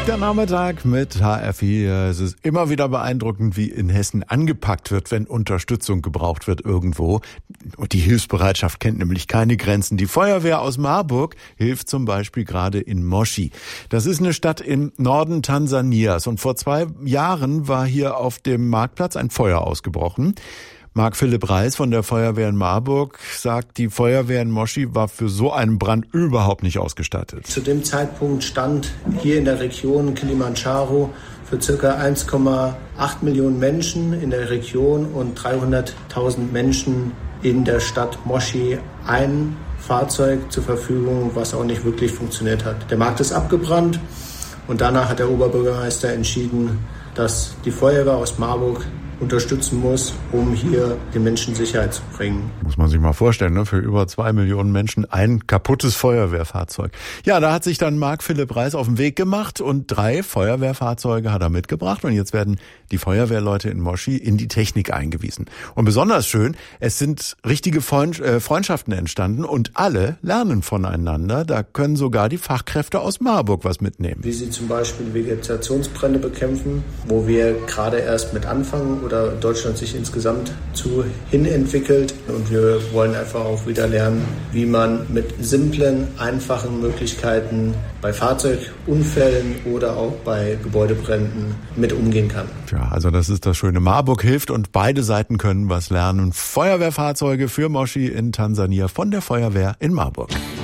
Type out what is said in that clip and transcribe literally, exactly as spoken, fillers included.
Der Nachmittag mit H R vier. Es ist immer wieder beeindruckend, wie in Hessen angepackt wird, wenn Unterstützung gebraucht wird irgendwo. Und die Hilfsbereitschaft kennt nämlich keine Grenzen. Die Feuerwehr aus Marburg hilft zum Beispiel gerade in Moshi. Das ist eine Stadt im Norden Tansanias. Und vor zwei Jahren war hier auf dem Marktplatz ein Feuer ausgebrochen. Marc-Philipp Reis von der Feuerwehr in Marburg sagt, die Feuerwehr in Moshi war für so einen Brand überhaupt nicht ausgestattet. Zu dem Zeitpunkt stand hier in der Region Kilimandscharo für ca. eins Komma acht Millionen Menschen in der Region und dreihunderttausend Menschen in der Stadt Moshi ein Fahrzeug zur Verfügung, was auch nicht wirklich funktioniert hat. Der Markt ist abgebrannt und danach hat der Oberbürgermeister entschieden, dass die Feuerwehr aus Marburg unterstützen muss, um hier den Menschen Sicherheit zu bringen. Muss man sich mal vorstellen, ne? Für über zwei Millionen Menschen ein kaputtes Feuerwehrfahrzeug. Ja, da hat sich dann Marc-Philipp Reis auf den Weg gemacht und drei Feuerwehrfahrzeuge hat er mitgebracht und jetzt werden die Feuerwehrleute in Moshi in die Technik eingewiesen. Und besonders schön, es sind richtige Freundschaften entstanden und alle lernen voneinander. Da können sogar die Fachkräfte aus Marburg was mitnehmen. Wie sie zum Beispiel Vegetationsbrände bekämpfen, wo wir gerade erst mit anfangen oder Deutschland sich insgesamt zu hin entwickelt. Und wir wollen einfach auch wieder lernen, wie man mit simplen, einfachen Möglichkeiten bei Fahrzeugunfällen oder auch bei Gebäudebränden mit umgehen kann. Ja, also das ist das Schöne. Marburg hilft und beide Seiten können was lernen. Feuerwehrfahrzeuge für Moshi in Tansania von der Feuerwehr in Marburg.